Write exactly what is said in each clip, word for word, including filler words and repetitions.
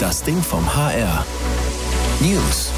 Das Ding vom H R. News.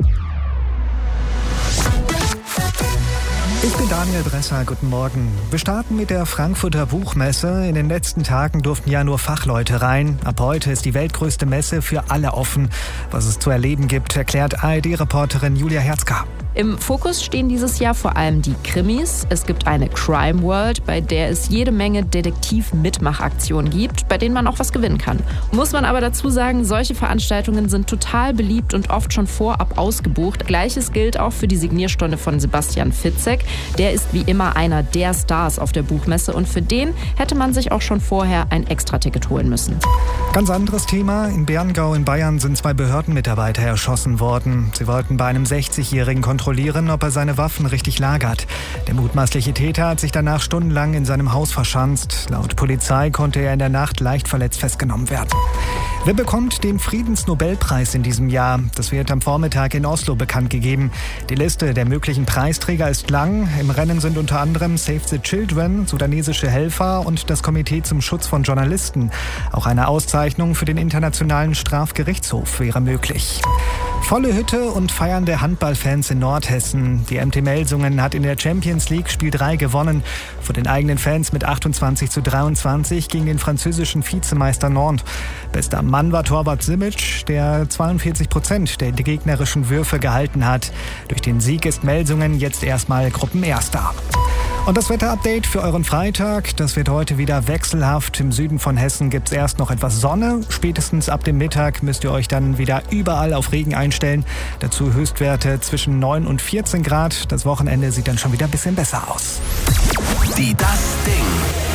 Ich bin Daniel Bresser, guten Morgen. Wir starten mit der Frankfurter Buchmesse. In den letzten Tagen durften ja nur Fachleute rein. Ab heute ist die weltgrößte Messe für alle offen. Was es zu erleben gibt, erklärt A R D-Reporterin Julia Herzka. Im Fokus stehen dieses Jahr vor allem die Krimis. Es gibt eine Crime World, bei der es jede Menge Detektiv-Mitmachaktionen gibt, bei denen man auch was gewinnen kann. Muss man aber dazu sagen, solche Veranstaltungen sind total beliebt und oft schon vorab ausgebucht. Gleiches gilt auch für die Signierstunde von Sebastian Fitzek. Der ist wie immer einer der Stars auf der Buchmesse und für den hätte man sich auch schon vorher ein Extraticket holen müssen. Ganz anderes Thema. In Berngau in Bayern sind zwei Behördenmitarbeiter erschossen worden. Sie wollten bei einem sechzigjährigen kontrollieren, ob er seine Waffen richtig lagert. Der mutmaßliche Täter hat sich danach stundenlang in seinem Haus verschanzt. Laut Polizei konnte er in der Nacht leicht verletzt festgenommen werden. Wer bekommt den Friedensnobelpreis in diesem Jahr? Das wird am Vormittag in Oslo bekannt gegeben. Die Liste der möglichen Preisträger ist lang. Im Rennen sind unter anderem Save the Children, sudanesische Helfer und das Komitee zum Schutz von Journalisten. Auch eine Auszeichnung für den Internationalen Strafgerichtshof wäre möglich. Volle Hütte und feiernde Handballfans in Nordhessen. Die M T Melsungen hat in der Champions League Spiel drei gewonnen. Vor den eigenen Fans mit achtundzwanzig zu dreiundzwanzig gegen den französischen Vizemeister Nantes. Bester Mann war Torwart Simic, der zweiundvierzig Prozent der gegnerischen Würfe gehalten hat. Durch den Sieg ist Melsungen jetzt erstmal Gruppenerster. Und das Wetterupdate für euren Freitag, das wird heute wieder wechselhaft. Im Süden von Hessen gibt es erst noch etwas Sonne. Spätestens ab dem Mittag müsst ihr euch dann wieder überall auf Regen einstellen. Dazu Höchstwerte zwischen neun und vierzehn Grad. Das Wochenende sieht dann schon wieder ein bisschen besser aus. Die Das Ding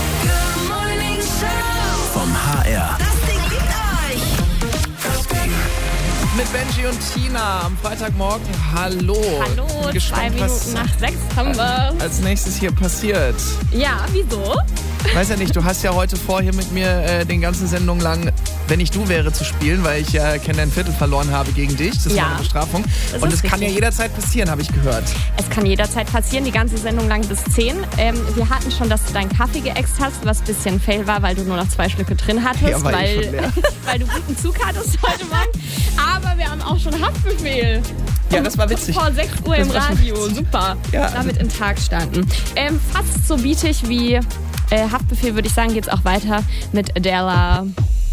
vom H R. Mit Benji und Tina am Freitagmorgen. Hallo. Hallo, Bin gespannt, zwei Minuten was nach sechs haben wir. als nächstes hier passiert. Ja, wieso? Weiß ja nicht, du hast ja heute vor, hier mit mir äh, den ganzen Sendung lang Wenn ich du wäre zu spielen, weil ich ja Kenner ein Viertel verloren habe gegen dich. Das ist Ja, meine Bestrafung. das Und ist es kann ja richtig. jederzeit passieren, habe ich gehört. Es kann jederzeit passieren, die ganze Sendung lang bis zehn. Ähm, wir hatten schon, dass du deinen Kaffee geäxt hast, was ein bisschen fail war, weil du nur noch zwei Schlücke drin hattest, Ja, war eh schon weil, leer. weil du guten Zug hattest heute Morgen. Aber wir haben auch schon Haftbefehl. Ja, Um das war witzig. Vor sechs Uhr Das im war schon Radio. witzig. Super. Ja. Damit in den Tag standen. Ähm, fast so bietig wie äh, Haftbefehl, würde ich sagen, geht's auch weiter mit Adela.